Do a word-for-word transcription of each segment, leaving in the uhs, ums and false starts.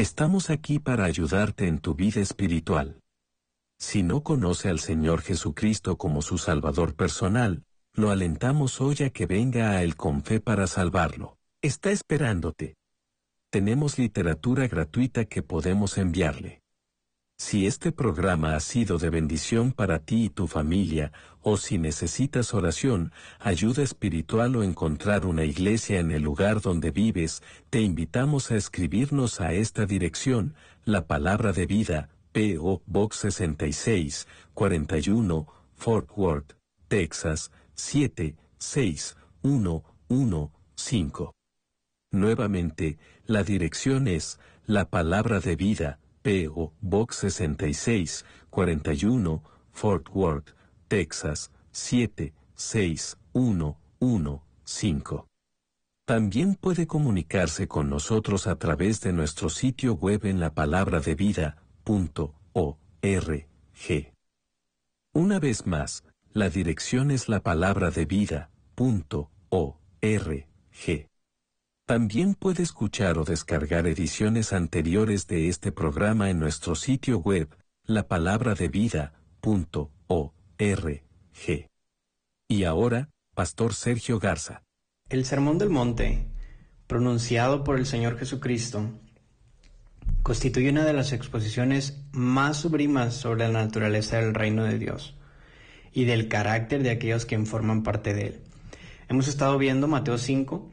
Estamos aquí para ayudarte en tu vida espiritual. Si no conoce al Señor Jesucristo como su Salvador personal, lo alentamos hoy a que venga a Él con fe para salvarlo. Está esperándote. Tenemos literatura gratuita que podemos enviarle. Si este programa ha sido de bendición para ti y tu familia, o si necesitas oración, ayuda espiritual o encontrar una iglesia en el lugar donde vives, te invitamos a escribirnos a esta dirección, La Palabra de Vida, P O Box sesenta y seis, cuarenta y uno, Fort Worth, Texas, siete seis uno uno cinco. Nuevamente, la dirección es La Palabra de Vida, P O Box sesenta y seis, cuarenta y uno, Fort Worth, Texas, siete seis uno uno cinco. También puede comunicarse con nosotros a través de nuestro sitio web en lapalabradevida punto org. Una vez más, la dirección es lapalabradevida punto org. También puede escuchar o descargar ediciones anteriores de este programa en nuestro sitio web, lapalabradevida punto org. Y ahora, Pastor Sergio Garza. El Sermón del Monte, pronunciado por el Señor Jesucristo, constituye una de las exposiciones más sublimes sobre la naturaleza del reino de Dios y del carácter de aquellos que forman parte de él. Hemos estado viendo Mateo cinco.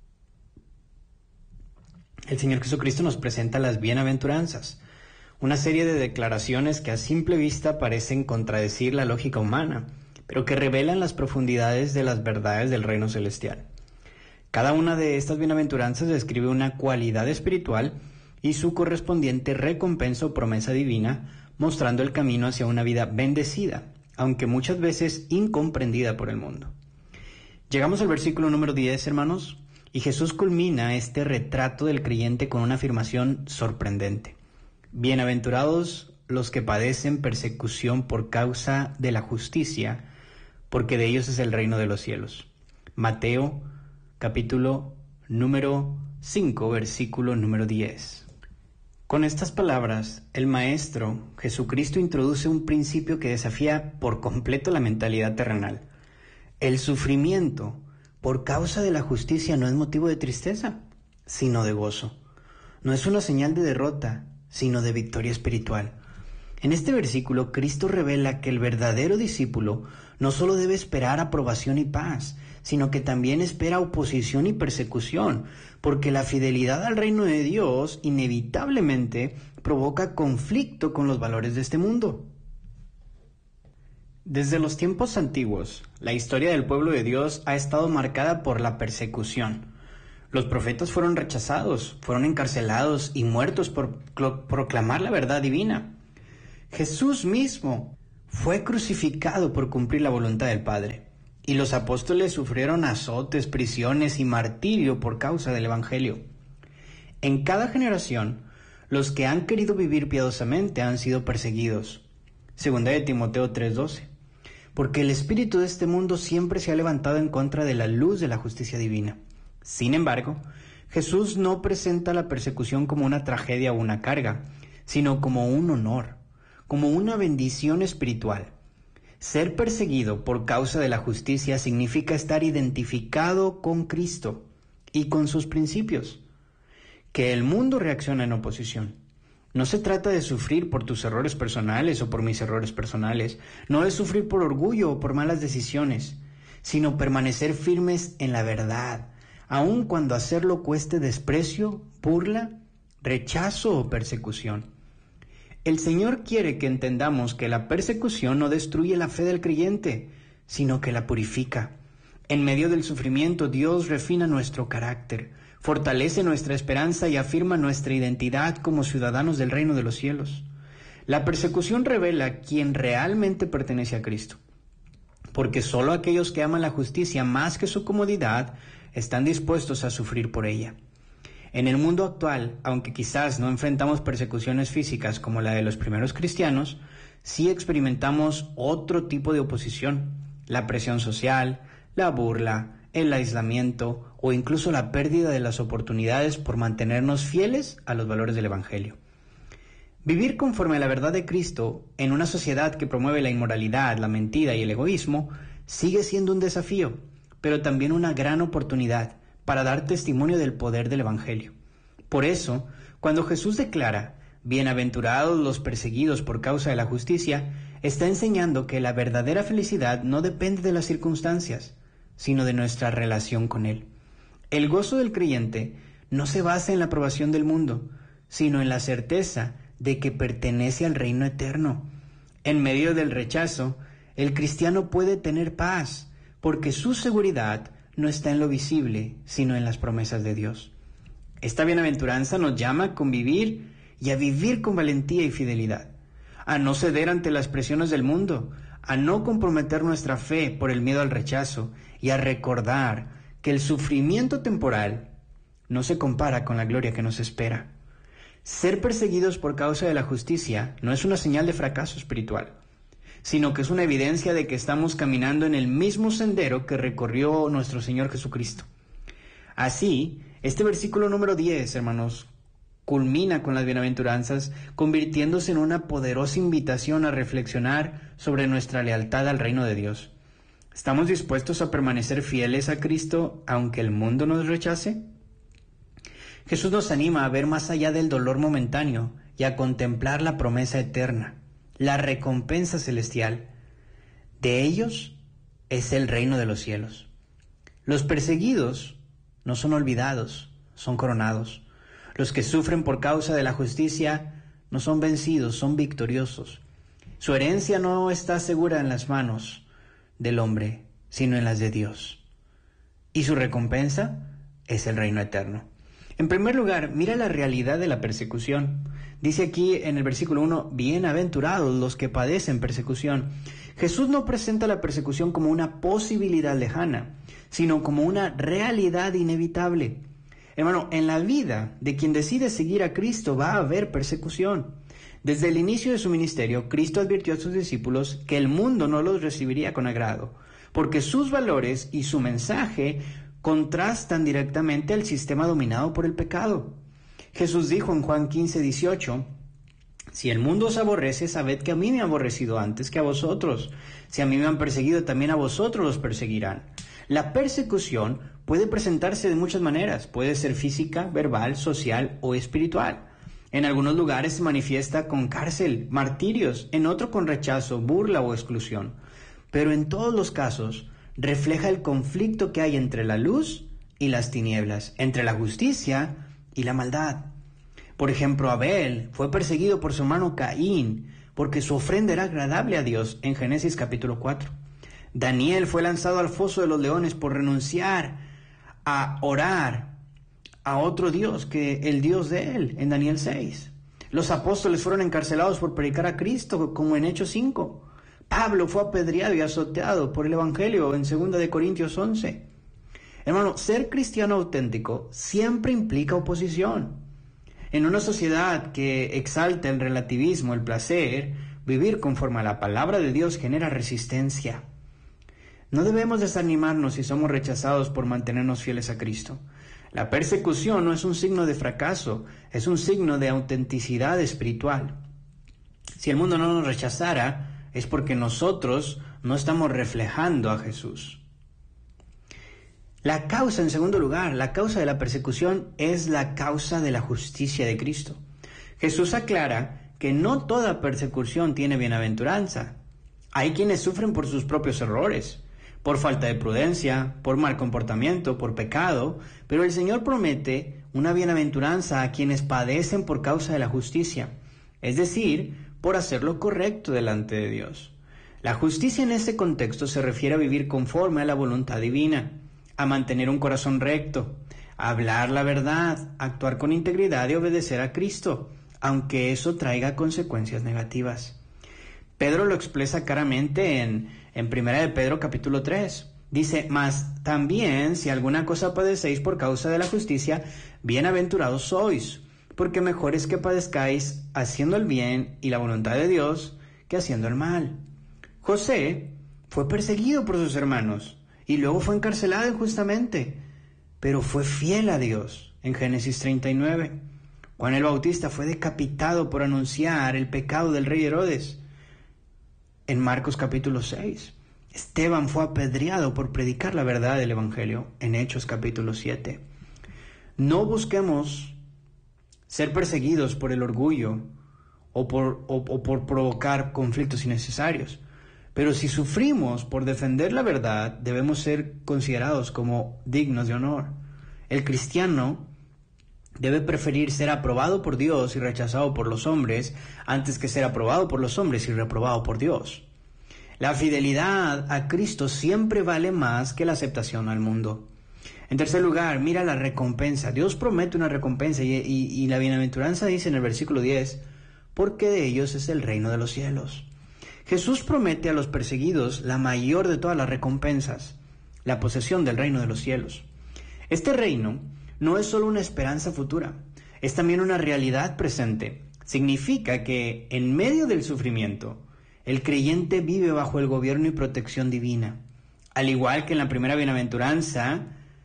El Señor Jesucristo nos presenta las bienaventuranzas, una serie de declaraciones que a simple vista parecen contradecir la lógica humana, pero que revelan las profundidades de las verdades del reino celestial. Cada una de estas bienaventuranzas describe una cualidad espiritual y su correspondiente recompensa o promesa divina, mostrando el camino hacia una vida bendecida, aunque muchas veces incomprendida por el mundo. Llegamos al versículo número diez, hermanos, y Jesús culmina este retrato del creyente con una afirmación sorprendente. Bienaventurados los que padecen persecución por causa de la justicia, porque de ellos es el reino de los cielos. Mateo, capítulo número cinco, versículo número diez. Con estas palabras, el Maestro, Jesucristo, introduce un principio que desafía por completo la mentalidad terrenal. El sufrimiento por causa de la justicia no es motivo de tristeza, sino de gozo. No es una señal de derrota, sino de victoria espiritual. En este versículo, Cristo revela que el verdadero discípulo no solo debe esperar aprobación y paz, sino que también espera oposición y persecución, porque la fidelidad al reino de Dios inevitablemente provoca conflicto con los valores de este mundo. Desde los tiempos antiguos, la historia del pueblo de Dios ha estado marcada por la persecución. Los profetas fueron rechazados, fueron encarcelados y muertos por proclamar la verdad divina. Jesús mismo fue crucificado por cumplir la voluntad del Padre, y los apóstoles sufrieron azotes, prisiones y martirio por causa del Evangelio. En cada generación, los que han querido vivir piadosamente han sido perseguidos. Segunda de Timoteo tres doce. Porque el espíritu de este mundo siempre se ha levantado en contra de la luz de la justicia divina. Sin embargo, Jesús no presenta la persecución como una tragedia o una carga, sino como un honor, como una bendición espiritual. Ser perseguido por causa de la justicia significa estar identificado con Cristo y con sus principios. Que el mundo reacciona en oposición. No se trata de sufrir por tus errores personales o por mis errores personales, no es sufrir por orgullo o por malas decisiones, sino permanecer firmes en la verdad, aun cuando hacerlo cueste desprecio, burla, rechazo o persecución. El Señor quiere que entendamos que la persecución no destruye la fe del creyente, sino que la purifica. En medio del sufrimiento, Dios refina nuestro carácter, fortalece nuestra esperanza y afirma nuestra identidad como ciudadanos del reino de los cielos. La persecución revela quién realmente pertenece a Cristo, porque solo aquellos que aman la justicia más que su comodidad están dispuestos a sufrir por ella. En el mundo actual, aunque quizás no enfrentamos persecuciones físicas como la de los primeros cristianos, sí experimentamos otro tipo de oposición: la presión social, la burla, el aislamiento o incluso la pérdida de las oportunidades por mantenernos fieles a los valores del Evangelio. Vivir conforme a la verdad de Cristo en una sociedad que promueve la inmoralidad, la mentira y el egoísmo sigue siendo un desafío, pero también una gran oportunidad para dar testimonio del poder del Evangelio. Por eso, cuando Jesús declara, bienaventurados los perseguidos por causa de la justicia, está enseñando que la verdadera felicidad no depende de las circunstancias, sino de nuestra relación con Él. El gozo del creyente no se basa en la aprobación del mundo, sino en la certeza de que pertenece al reino eterno. En medio del rechazo, el cristiano puede tener paz, porque su seguridad no está en lo visible, sino en las promesas de Dios. Esta bienaventuranza nos llama a convivir y a vivir con valentía y fidelidad, a no ceder ante las presiones del mundo, a no comprometer nuestra fe por el miedo al rechazo y a recordar que el sufrimiento temporal no se compara con la gloria que nos espera. Ser perseguidos por causa de la justicia no es una señal de fracaso espiritual, sino que es una evidencia de que estamos caminando en el mismo sendero que recorrió nuestro Señor Jesucristo. Así, este versículo número diez, hermanos, culmina con las bienaventuranzas, convirtiéndose en una poderosa invitación a reflexionar sobre nuestra lealtad al reino de Dios. ¿Estamos dispuestos a permanecer fieles a Cristo aunque el mundo nos rechace? Jesús nos anima a ver más allá del dolor momentáneo y a contemplar la promesa eterna, la recompensa celestial. De ellos es el reino de los cielos. Los perseguidos no son olvidados, son coronados. Los que sufren por causa de la justicia no son vencidos, son victoriosos. Su herencia no está segura en las manos del hombre, sino en las de Dios. Y su recompensa es el reino eterno. En primer lugar, mira la realidad de la persecución. Dice aquí en el versículo uno, bienaventurados los que padecen persecución. Jesús no presenta la persecución como una posibilidad lejana, sino como una realidad inevitable. Hermano, en la vida de quien decide seguir a Cristo va a haber persecución. Desde el inicio de su ministerio, Cristo advirtió a sus discípulos que el mundo no los recibiría con agrado, porque sus valores y su mensaje contrastan directamente al sistema dominado por el pecado. Jesús dijo en Juan quince, dieciocho, si el mundo os aborrece, sabed que a mí me ha aborrecido antes que a vosotros. Si a mí me han perseguido, también a vosotros los perseguirán. La persecución puede presentarse de muchas maneras. Puede ser física, verbal, social o espiritual. En algunos lugares se manifiesta con cárcel, martirios, en otro con rechazo, burla o exclusión. Pero en todos los casos, refleja el conflicto que hay entre la luz y las tinieblas, entre la justicia y la maldad. Por ejemplo, Abel fue perseguido por su hermano Caín, porque su ofrenda era agradable a Dios, en Génesis capítulo cuatro. Daniel fue lanzado al foso de los leones por renunciar a orar a otro Dios que el Dios de él, en Daniel seis. Los apóstoles fueron encarcelados por predicar a Cristo, como en Hechos cinco. Pablo fue apedreado y azoteado por el Evangelio en segunda de Corintios once. Hermano, ser cristiano auténtico siempre implica oposición. En una sociedad que exalta el relativismo, el placer, vivir conforme a la palabra de Dios genera resistencia. No debemos desanimarnos si somos rechazados por mantenernos fieles a Cristo. La persecución no es un signo de fracaso, es un signo de autenticidad espiritual. Si el mundo no nos rechazara, es porque nosotros no estamos reflejando a Jesús. La causa, en segundo lugar, la causa de la persecución es la causa de la justicia de Cristo. Jesús aclara que no toda persecución tiene bienaventuranza. Hay quienes sufren por sus propios errores, por falta de prudencia, por mal comportamiento, por pecado, pero el Señor promete una bienaventuranza a quienes padecen por causa de la justicia, es decir, por hacer lo correcto delante de Dios. La justicia en ese contexto se refiere a vivir conforme a la voluntad divina, a mantener un corazón recto, a hablar la verdad, a actuar con integridad y obedecer a Cristo, aunque eso traiga consecuencias negativas. Pedro lo expresa claramente en, en primera de Pedro capítulo tres. Dice, mas también si alguna cosa padecéis por causa de la justicia, bienaventurados sois, porque mejor es que padezcáis haciendo el bien y la voluntad de Dios que haciendo el mal. José fue perseguido por sus hermanos, y luego fue encarcelado injustamente, pero fue fiel a Dios en Génesis treinta y nueve. Juan el Bautista fue decapitado por anunciar el pecado del rey Herodes en Marcos capítulo seis. Esteban fue apedreado por predicar la verdad del Evangelio en Hechos capítulo siete. No busquemos ser perseguidos por el orgullo o por, o, o por provocar conflictos innecesarios. Pero si sufrimos por defender la verdad, debemos ser considerados como dignos de honor. El cristiano debe preferir ser aprobado por Dios y rechazado por los hombres antes que ser aprobado por los hombres y reprobado por Dios. La fidelidad a Cristo siempre vale más que la aceptación al mundo. En tercer lugar, mira la recompensa. Dios promete una recompensa y, y, y la bienaventuranza dice en el versículo diez, porque de ellos es el reino de los cielos. Jesús promete a los perseguidos la mayor de todas las recompensas, la posesión del reino de los cielos. Este reino no es solo una esperanza futura, es también una realidad presente. Significa que en medio del sufrimiento, el creyente vive bajo el gobierno y protección divina. Al igual que en la primera bienaventuranza,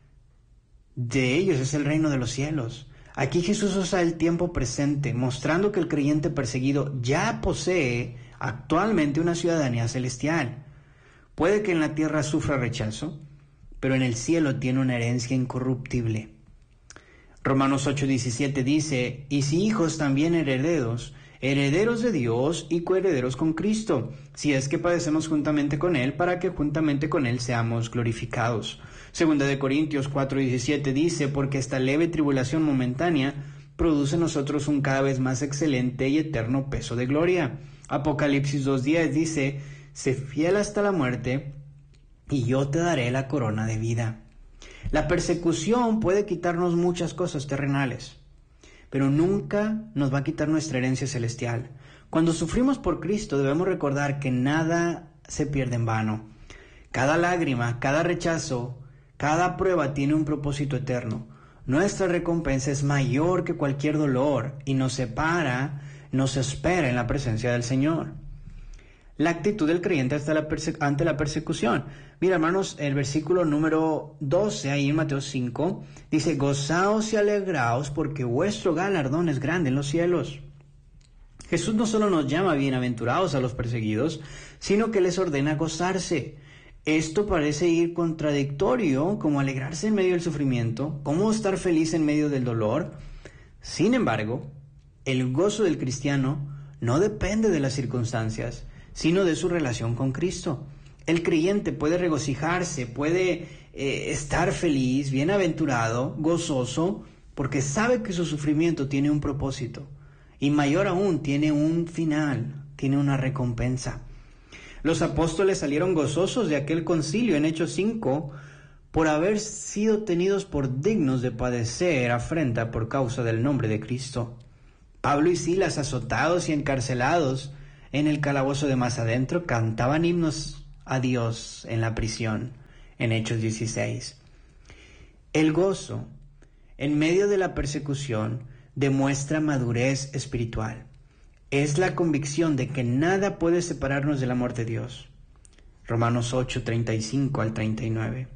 de ellos es el reino de los cielos. Aquí Jesús usa el tiempo presente, mostrando que el creyente perseguido ya posee actualmente una ciudadanía celestial. Puede que en la tierra sufra rechazo, pero en el cielo tiene una herencia incorruptible. Romanos ocho diecisiete dice, y si hijos también herederos, herederos de Dios y coherederos con Cristo, si es que padecemos juntamente con Él, para que juntamente con Él seamos glorificados. Segunda de Corintios cuatro diecisiete dice, porque esta leve tribulación momentánea produce en nosotros un cada vez más excelente y eterno peso de gloria. Apocalipsis dos diez dice, sé fiel hasta la muerte, y yo te daré la corona de vida. La persecución puede quitarnos muchas cosas terrenales, pero nunca nos va a quitar nuestra herencia celestial. Cuando sufrimos por Cristo debemos recordar que nada se pierde en vano. Cada lágrima, cada rechazo, cada prueba tiene un propósito eterno. Nuestra recompensa es mayor que cualquier dolor y nos separa, nos espera en la presencia del Señor. La actitud del creyente ante la, perse- ante la persecución. Mira, hermanos, el versículo número doce, ahí en Mateo cinco, dice, gozaos y alegraos porque vuestro galardón es grande en los cielos. Jesús no solo nos llama bienaventurados a los perseguidos, sino que les ordena gozarse. Esto parece ir contradictorio, como alegrarse en medio del sufrimiento, como estar feliz en medio del dolor. Sin embargo, el gozo del cristiano no depende de las circunstancias, sino de su relación con Cristo. El creyente puede regocijarse, puede eh, estar feliz, bienaventurado, gozoso, porque sabe que su sufrimiento tiene un propósito, y mayor aún, tiene un final, tiene una recompensa. Los apóstoles salieron gozosos de aquel concilio en Hechos cinco por haber sido tenidos por dignos de padecer afrenta por causa del nombre de Cristo. Pablo y Silas, azotados y encarcelados en el calabozo de más adentro, cantaban himnos a Dios en la prisión en Hechos dieciséis. El gozo en medio de la persecución demuestra madurez espiritual. Es la convicción de que nada puede separarnos del amor de Dios. Romanos ocho, treinta y cinco al treinta y nueve.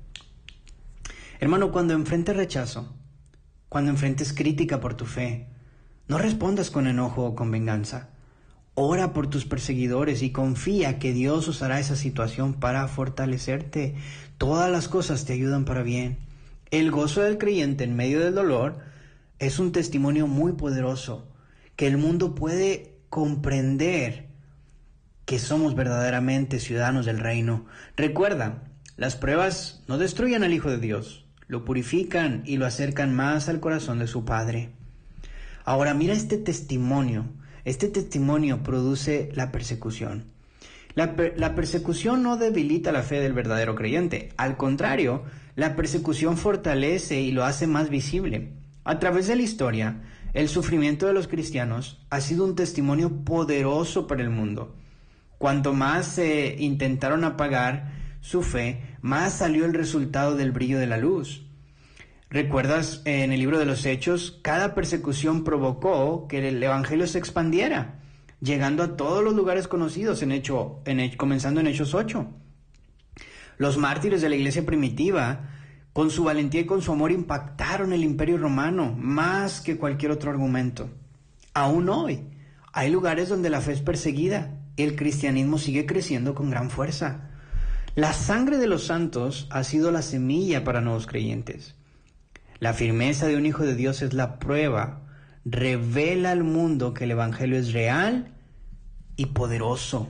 Hermano, cuando enfrentes rechazo, cuando enfrentes crítica por tu fe, no respondas con enojo o con venganza. Ora por tus perseguidores y confía que Dios usará esa situación para fortalecerte. Todas las cosas te ayudan para bien. El gozo del creyente en medio del dolor es un testimonio muy poderoso que el mundo puede comprender que somos verdaderamente ciudadanos del reino. Recuerda, las pruebas no destruyen al Hijo de Dios, lo purifican y lo acercan más al corazón de su Padre. Ahora mira este testimonio. Este testimonio produce la persecución. La, per- la persecución no debilita la fe del verdadero creyente. Al contrario, la persecución fortalece y lo hace más visible. A través de la historia, el sufrimiento de los cristianos ha sido un testimonio poderoso para el mundo. Cuanto más se intentaron apagar su fe, más salió el resultado del brillo de la luz. ¿Recuerdas en el libro de los Hechos? Cada persecución provocó que el evangelio se expandiera, llegando a todos los lugares conocidos, en hecho, en, comenzando en Hechos ocho. Los mártires de la iglesia primitiva, con su valentía y con su amor, impactaron el Imperio Romano más que cualquier otro argumento. Aún hoy hay lugares donde la fe es perseguida y el cristianismo sigue creciendo con gran fuerza. La sangre de los santos ha sido la semilla para nuevos creyentes. La firmeza de un hijo de Dios es la prueba. Revela al mundo que el evangelio es real y poderoso.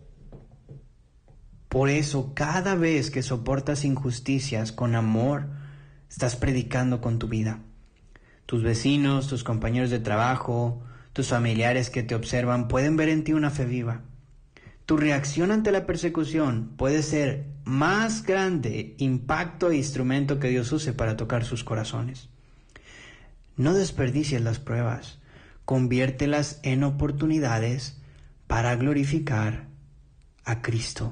Por eso, cada vez que soportas injusticias con amor, estás predicando con tu vida. Tus vecinos, tus compañeros de trabajo, tus familiares que te observan pueden ver en ti una fe viva. Tu reacción ante la persecución puede ser más grande impacto e instrumento que Dios use para tocar sus corazones. No desperdicies las pruebas, conviértelas en oportunidades para glorificar a Cristo.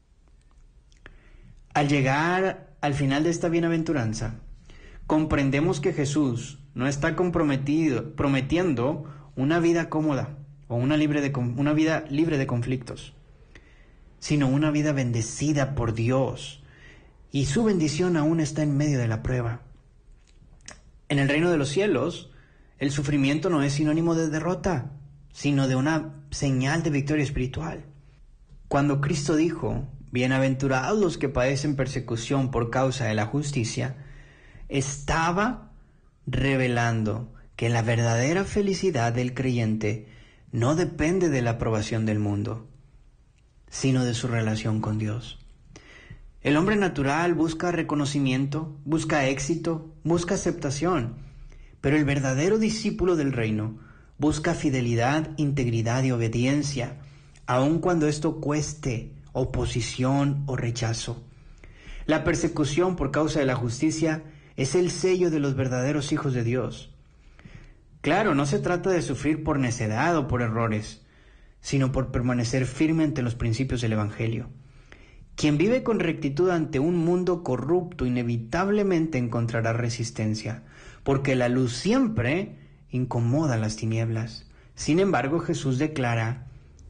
Al llegar al final de esta bienaventuranza, comprendemos que Jesús no está comprometido, prometiendo una vida cómoda o una, libre de, una vida libre de conflictos, sino una vida bendecida por Dios, y su bendición aún está en medio de la prueba. En el reino de los cielos, el sufrimiento no es sinónimo de derrota, sino de una señal de victoria espiritual. Cuando Cristo dijo, bienaventurados los que padecen persecución por causa de la justicia, estaba revelando que la verdadera felicidad del creyente no depende de la aprobación del mundo, sino de su relación con Dios. El hombre natural busca reconocimiento, busca éxito, busca aceptación, pero el verdadero discípulo del reino busca fidelidad, integridad y obediencia, aun cuando esto cueste oposición o rechazo. La persecución por causa de la justicia es el sello de los verdaderos hijos de Dios. Claro, no se trata de sufrir por necedad o por errores, sino por permanecer firme ante los principios del Evangelio. Quien vive con rectitud ante un mundo corrupto inevitablemente encontrará resistencia, porque la luz siempre incomoda las tinieblas. Sin embargo, Jesús declara,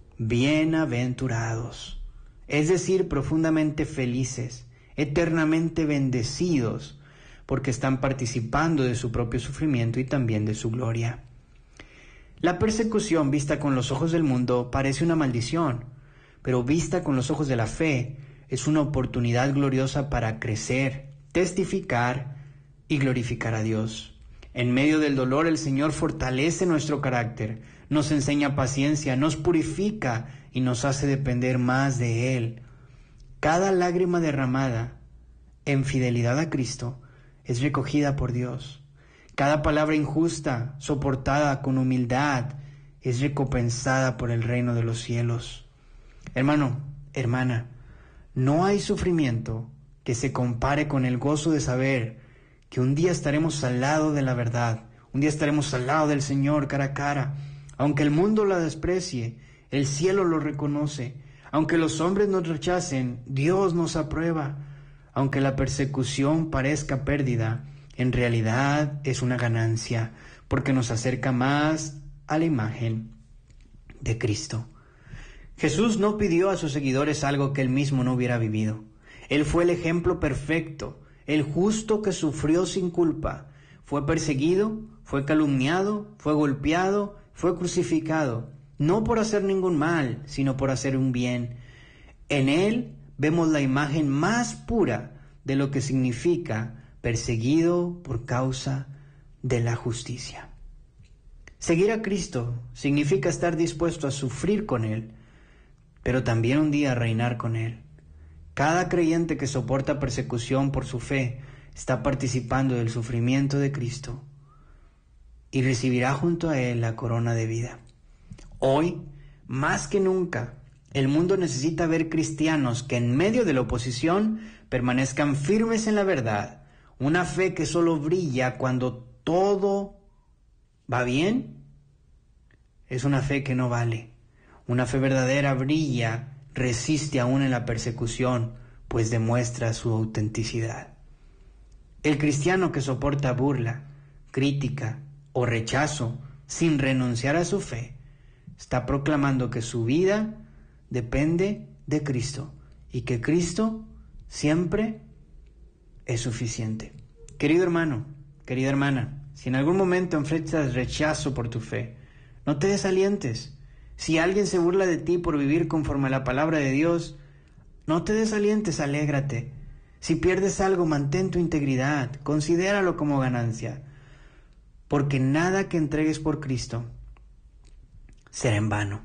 bienaventurados, es decir, profundamente felices, eternamente bendecidos, porque están participando de su propio sufrimiento y también de su gloria. La persecución vista con los ojos del mundo parece una maldición, pero vista con los ojos de la fe es una oportunidad gloriosa para crecer, testificar y glorificar a Dios. En medio del dolor el Señor fortalece nuestro carácter, nos enseña paciencia, nos purifica y nos hace depender más de Él. Cada lágrima derramada en fidelidad a Cristo es recogida por Dios. Cada palabra injusta, soportada con humildad, es recompensada por el reino de los cielos. Hermano, hermana, no hay sufrimiento que se compare con el gozo de saber que un día estaremos al lado de la verdad, un día estaremos al lado del Señor cara a cara. Aunque el mundo la desprecie, el cielo lo reconoce. Aunque los hombres nos rechacen, Dios nos aprueba. Aunque la persecución parezca pérdida, en realidad es una ganancia, porque nos acerca más a la imagen de Cristo. Jesús no pidió a sus seguidores algo que él mismo no hubiera vivido. Él fue el ejemplo perfecto, el justo que sufrió sin culpa. Fue perseguido, fue calumniado, fue golpeado, fue crucificado, no por hacer ningún mal, sino por hacer un bien. En él vemos la imagen más pura de lo que significa perseguido por causa de la justicia. Seguir a Cristo significa estar dispuesto a sufrir con Él, pero también un día reinar con Él. Cada creyente que soporta persecución por su fe está participando del sufrimiento de Cristo y recibirá junto a Él la corona de vida. Hoy, más que nunca, el mundo necesita ver cristianos que en medio de la oposición permanezcan firmes en la verdad. Una fe que solo brilla cuando todo va bien, es una fe que no vale. Una fe verdadera brilla, resiste aún en la persecución, pues demuestra su autenticidad. El cristiano que soporta burla, crítica o rechazo sin renunciar a su fe, está proclamando que su vida depende de Cristo y que Cristo siempre es suficiente. Querido hermano, querida hermana, si en algún momento enfrentas rechazo por tu fe, no te desalientes. Si alguien se burla de ti por vivir conforme a la palabra de Dios, no te desalientes, alégrate. Si pierdes algo, mantén tu integridad, considéralo como ganancia, porque nada que entregues por Cristo será en vano.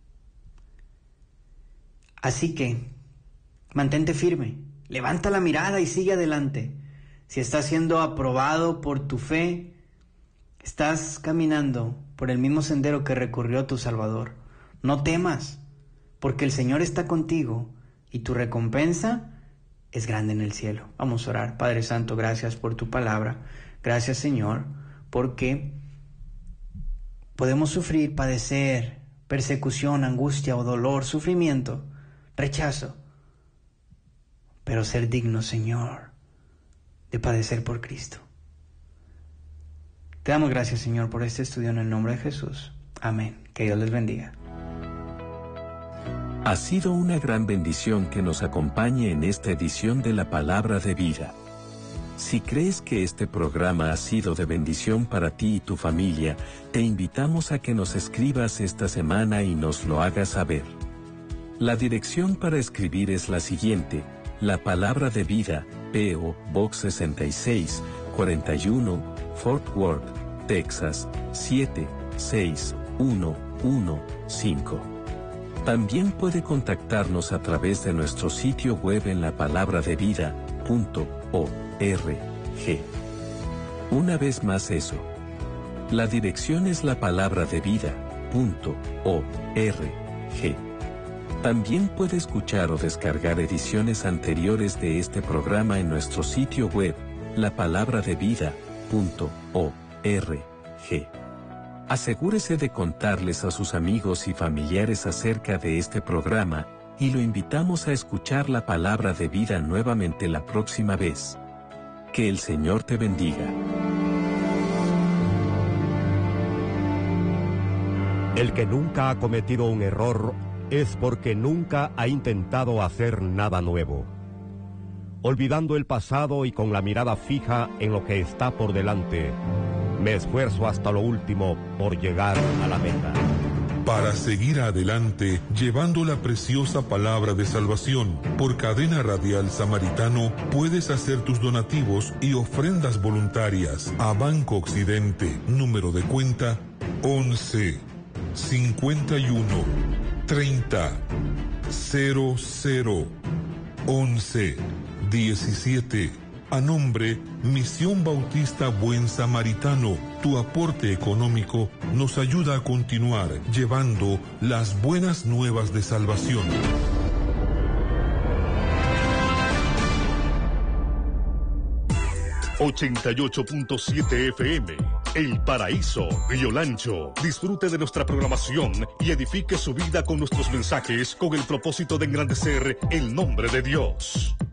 Así que, mantente firme, levanta la mirada y sigue adelante. Si estás siendo aprobado por tu fe, estás caminando por el mismo sendero que recorrió tu Salvador. No temas, porque el Señor está contigo y tu recompensa es grande en el cielo. Vamos a orar. Padre Santo, gracias por tu palabra. Gracias, Señor, porque podemos sufrir, padecer persecución, angustia o dolor, sufrimiento, rechazo, pero ser digno, Señor, de padecer por Cristo. Te damos gracias, Señor, por este estudio en el nombre de Jesús. Amén. Que Dios les bendiga. Ha sido una gran bendición que nos acompañe en esta edición de la Palabra de Vida. Si crees que este programa ha sido de bendición para ti y tu familia, te invitamos a que nos escribas esta semana y nos lo hagas saber. La dirección para escribir es la siguiente: La Palabra de Vida, P O Box sesenta y seis, cuarenta y uno, Fort Worth, Texas, siete seis uno uno cinco. También puede contactarnos a través de nuestro sitio web en la palabra de vida punto org. Una vez más eso. La dirección es la palabra de vida punto org. También puede escuchar o descargar ediciones anteriores de este programa en nuestro sitio web, la palabra de vida punto org. Asegúrese de contarles a sus amigos y familiares acerca de este programa, y lo invitamos a escuchar la palabra de vida nuevamente la próxima vez. Que el Señor te bendiga. El que nunca ha cometido un error es porque nunca ha intentado hacer nada nuevo. Olvidando el pasado y con la mirada fija en lo que está por delante, me esfuerzo hasta lo último por llegar a la meta. Para seguir adelante, llevando la preciosa palabra de salvación, por Cadena Radial Samaritano, puedes hacer tus donativos y ofrendas voluntarias a Banco Occidente, número de cuenta once, cincuenta y uno, treinta, cero cero, once, diecisiete. A nombre Misión Bautista Buen Samaritano, tu aporte económico nos ayuda a continuar llevando las buenas nuevas de salvación. ochenta y ocho punto siete F M, El Paraíso, Río Lancho. Disfrute de nuestra programación y edifique su vida con nuestros mensajes con el propósito de engrandecer el nombre de Dios.